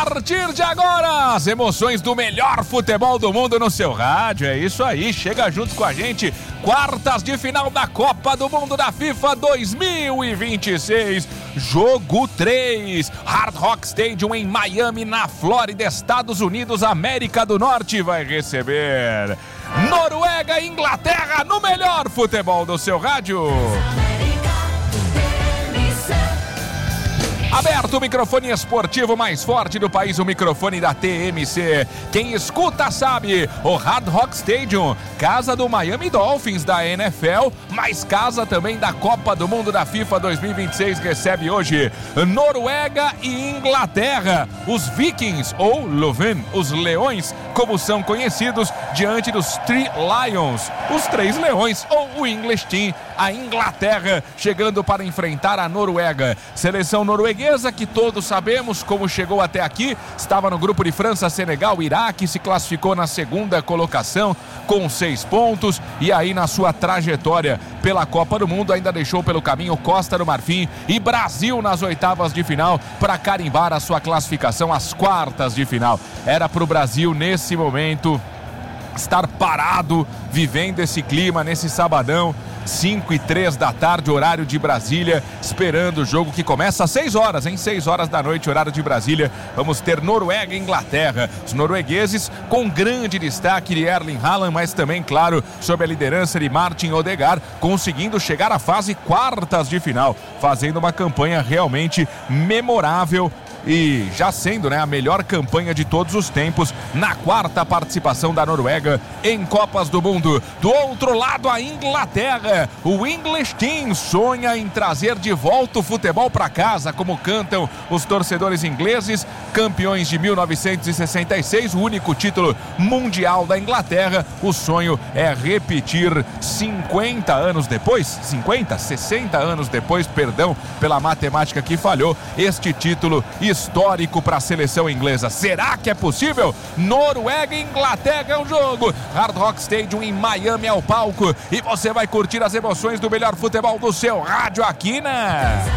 partir de agora, as emoções do melhor futebol do mundo no seu rádio. É isso aí, chega junto com a gente. Quartas de final da Copa do Mundo da FIFA 2026. Jogo 3. Hard Rock Stadium em Miami, na Flórida, Estados Unidos, América do Norte, vai receber Noruega e Inglaterra no melhor futebol do seu rádio. Aberto o microfone esportivo mais forte do país, o microfone da TMC. Quem escuta sabe, o Hard Rock Stadium, casa do Miami Dolphins da NFL, mas casa também da Copa do Mundo da FIFA 2026, recebe hoje Noruega e Inglaterra. Os Vikings, ou Löwen, os Leões, como são conhecidos, diante dos Three Lions, os Três Leões, ou o English Team, a Inglaterra, chegando para enfrentar a Noruega. Seleção norueguesa que todos sabemos como chegou até aqui, estava no grupo de França, Senegal, Iraque, se classificou na segunda colocação com 6 pontos e aí na sua trajetória pela Copa do Mundo ainda deixou pelo caminho Costa do Marfim e Brasil nas oitavas de final para carimbar a sua classificação às quartas de final. Era para o Brasil nesse momento estar parado, vivendo esse clima nesse sabadão, 5:03 da tarde, horário de Brasília, esperando o jogo que começa às 6 horas, hein? 6 horas da noite, horário de Brasília. Vamos ter Noruega e Inglaterra. Os noruegueses com grande destaque de Erling Haaland, mas também, claro, sob a liderança de Martin Odegaard, conseguindo chegar à fase quartas de final, fazendo uma campanha realmente memorável e já sendo, a melhor campanha de todos os tempos na quarta participação da Noruega em Copas do Mundo. Do outro lado, a Inglaterra, o English Team sonha em trazer de volta o futebol para casa, como cantam os torcedores ingleses, campeões de 1966, o único título mundial da Inglaterra. O sonho é repetir 60 anos depois, perdão pela matemática que falhou, este título histórico para a seleção inglesa. Será que é possível? Noruega e Inglaterra é o jogo. Hard Rock Stadium em Miami é o palco e você vai curtir as emoções do melhor futebol do seu rádio aqui, né?